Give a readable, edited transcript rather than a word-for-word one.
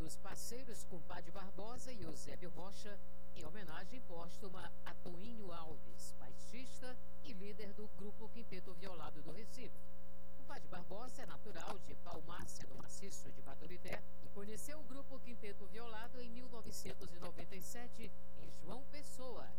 dos parceiros Compadre Barbosa e Eusébio Rocha, em homenagem póstuma a Toinho Alves, baixista e líder do grupo Quinteto Violado do Recife. Compadre Barbosa é natural de Palmácia, no maciço de Baturité, e conheceu o grupo Quinteto Violado em 1997, em João Pessoa,